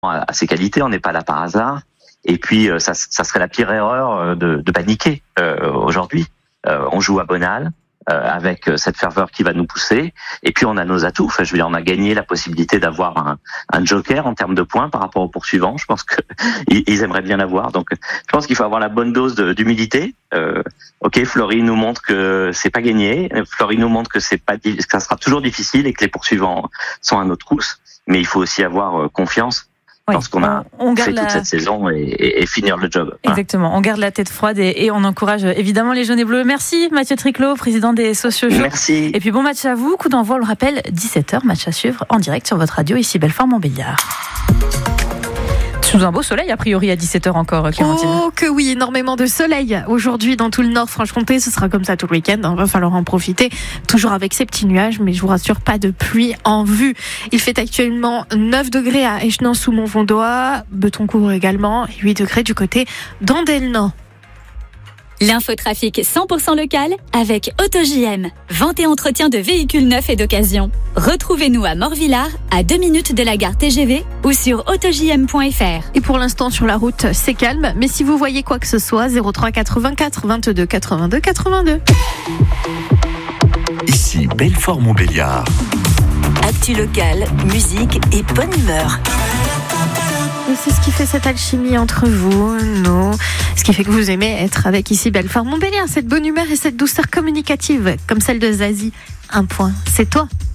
à ses qualités, on n'est pas là par hasard. Et puis, ça serait la pire erreur de paniquer aujourd'hui. On joue à Bonal avec cette ferveur qui va nous pousser. Et puis, on a nos atouts. Enfin, je veux dire, on a gagné la possibilité d'avoir un joker en termes de points par rapport au poursuivant. Je pense que ils aimeraient bien l'avoir. Donc, je pense qu'il faut avoir la bonne dose d'humilité. Ok, Flory nous montre que c'est pas gagné. Flory nous montre que que ça sera toujours difficile et que les poursuivants sont à nos trousses. Mais il faut aussi avoir confiance. Parce qu'on a fait toute cette saison et finir le job. Exactement, on garde la tête froide et on encourage évidemment les jaunes et bleus. Merci Mathieu Triclot, président des Sociaux Chauds. Merci. Et puis bon match à vous, coup d'envoi, on le rappelle, 17h, match à suivre en direct sur votre radio, ici Belfort-Montbéliard. Sous un beau soleil, a priori, à 17h encore, Clémentine. Oh que oui, énormément de soleil aujourd'hui dans tout le Nord-Franche-Comté. Ce sera comme ça tout le week-end, va falloir en profiter. Toujours avec ces petits nuages, mais je vous rassure, pas de pluie en vue. Il fait actuellement 9 degrés à Échenon-sous-Montfondois, Betoncourt également, et 8 degrés du côté d'Andelnan. L'infotrafic 100% local avec AutoJM. Vente et entretien de véhicules neufs et d'occasion. Retrouvez-nous à Morvillard, à 2 minutes de la gare TGV ou sur autojm.fr. Et pour l'instant, sur la route, c'est calme. Mais si vous voyez quoi que ce soit, 03 84 22 82 82. Ici Belfort-Montbéliard. Actu locale, musique et bonne humeur. Et c'est ce qui fait cette alchimie entre vous, nous. Ce qui fait que vous aimez être avec ici Belfort-Montbéliard. Cette bonne humeur et cette douceur communicative, comme celle de Zazie. Un point, c'est toi.